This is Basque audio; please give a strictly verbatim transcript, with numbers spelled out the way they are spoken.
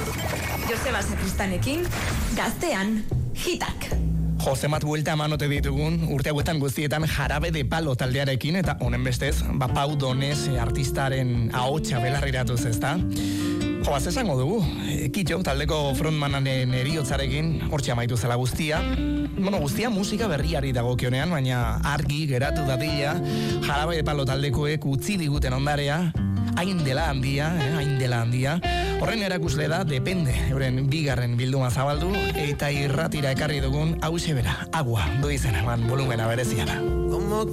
Joseba Sakristanekin, gaztean, hitak. Josemat buelta manote ditugun, urte hauetan guztietan Jarabe de Palo taldearekin, eta honen bestez, Pau Donés artistaren ahotsa belarriratuz, ezta? Jo, az esango dugu, Kitxo taldeko frontmanaren eriotzarekin, hortxe amaitu zela guztia. Bueno, guztia musika berriari dagokionean, baina argi geratu dadila, Jarabe de Palo taldekoek utzi diguten ondarea, hain dela handia, eh, hain dela handia. Horren erakusle da, depende, euren bigarren bilduma zabaldu, eta irratira ekarri dugun hause bera, agua, du izena, man, volumena berezia da.